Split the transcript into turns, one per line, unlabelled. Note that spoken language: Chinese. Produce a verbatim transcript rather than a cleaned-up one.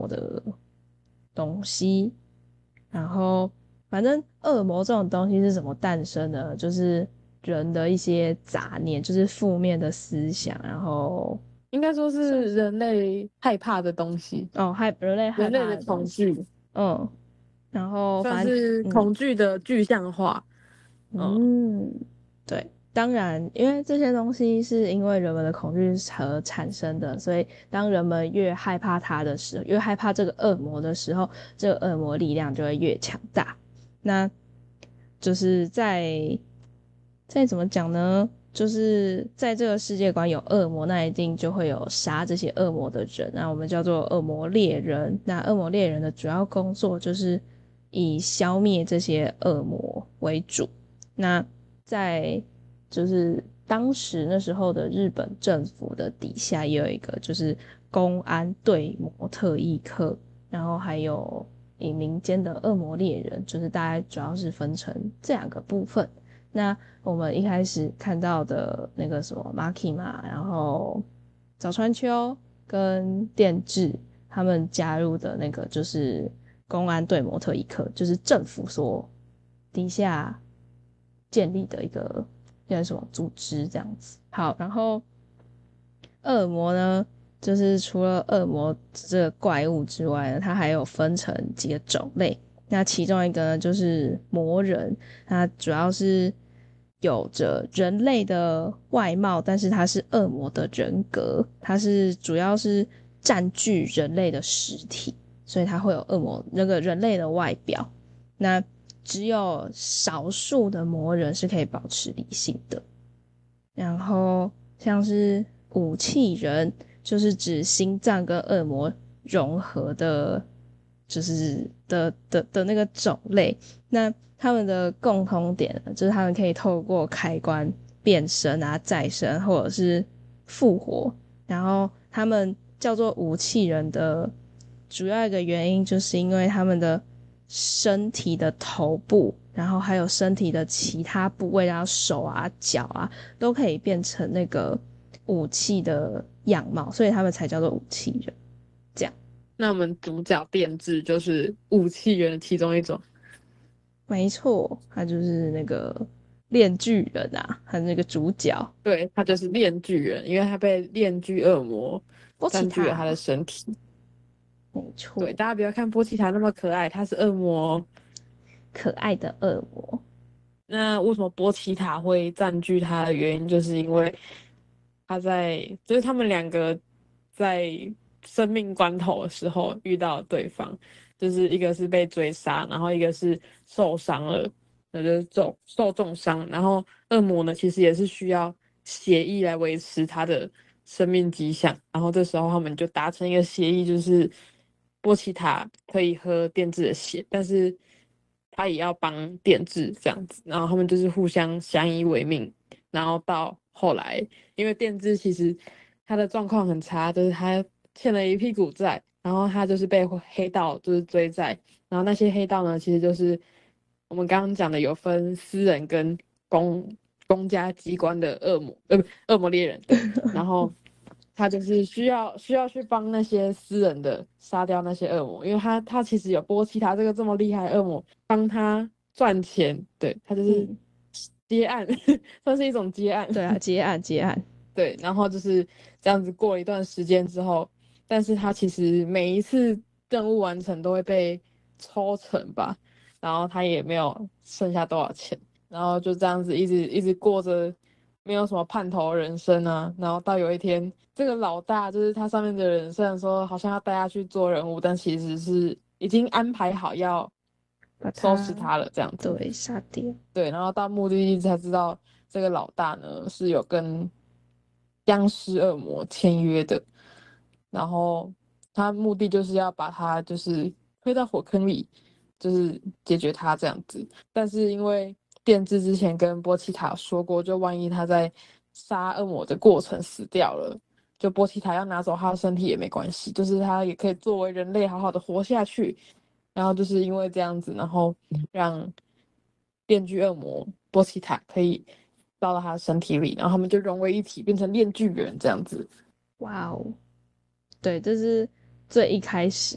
魔的东西。然后反正恶魔这种东西是怎么诞生的，就是人的一些杂念，就是负面的思想，然后
应该说是人类害怕的东西，
哦害人类害
人类的
怕的东西。
恐惧，
嗯，然后
算
反正
是
嗯
恐惧的具象化。嗯，
嗯，对，当然，因为这些东西是因为人们的恐惧而产生的，所以当人们越害怕它的时候，越害怕这个恶魔的时候，这个恶魔力量就会越强大。那就是在再怎么讲呢？就是在这个世界观有恶魔，那一定就会有杀这些恶魔的人，那我们叫做恶魔猎人。那恶魔猎人的主要工作就是以消灭这些恶魔为主。那在就是当时那时候的日本政府的底下也有一个就是公安对模特异课，然后还有以民间的恶魔猎人，就是大概主要是分成这两个部分。那我们一开始看到的那个什么 Maki 嘛，然后早川秋跟电治他们加入的那个就是公安对模特一课，就是政府所底下建立的一个叫什么组织这样子。好，然后恶魔呢，就是除了恶魔这个怪物之外呢，它还有分成几个种类。那其中一个呢，就是魔人，它主要是有着人类的外貌，但是它是恶魔的人格，它是主要是占据人类的实体，所以它会有恶魔那个人类的外表。那只有少数的魔人是可以保持理性的。然后像是武器人，就是指心脏跟恶魔融合的，就是的的的那个种类。那他们的共通点呢，就是他们可以透过开关变身啊、再生或者是复活。然后他们叫做武器人的主要一个原因，就是因为他们的身体的头部，然后还有身体的其他部位，然后手啊、脚啊，都可以变成那个武器的样貌，所以他们才叫做武器人。这样，
那我们主角电治就是武器人的其中一种。
没错，他就是那个炼巨人啊，他那个主角
对，他就是炼巨人，因为他被炼巨恶魔
波奇
占据了他的
塔，
身体。对，
没错，
大家不要看波奇塔那么可爱，他是恶魔哦。
可爱的恶魔。
那为什么波奇塔会占据他的原因，就是因为他在，就是他们两个在生命关头的时候遇到对方，就是一个是被追杀，然后一个是受伤了，那就是重受重伤。然后恶魔呢，其实也是需要血液来维持他的生命迹象。然后这时候他们就达成一个协议，就是波奇塔可以喝电治的血，但是他也要帮电治这样子。然后他们就是互相相依为命。然后到后来，因为电治其实他的状况很差，就是他欠了一屁股债，然后他就是被黑道就是追债。然后那些黑道呢，其实就是我们刚刚讲的有分私人跟公公家机关的恶魔，呃，不，恶魔猎人，对。然后他就是需要需要去帮那些私人的杀掉那些恶魔，因为他他其实有波奇塔这个这么厉害的恶魔帮他赚钱，对，他就是
嗯，
接案，算是一种接案。
对啊，结案结案。
对，然后就是这样子过了一段时间之后，但是他其实每一次任务完成都会被抽成吧，然后他也没有剩下多少钱，然后就这样子一直一直过着没有什么盼头的人生啊。然后到有一天，这个老大就是他上面的人，虽然说好像要带他去做任务，但其实是已经安排好要
把它
收拾他了这样子。
对杀掉。
对，然后到目的地才知道，这个老大呢是有跟僵尸恶魔签约的，然后他目的就是要把他就是推到火坑里，就是解决他这样子。但是因为电治之前跟波奇塔说过，就万一他在杀恶魔的过程死掉了，就波奇塔要拿走他的身体也没关系，就是他也可以作为人类好好的活下去。然后就是因为这样子，然后让电锯恶魔波奇塔可以到了他的身体里，然后他们就融为一体，变成炼巨人这样子。
哇哦，对，这是最一开始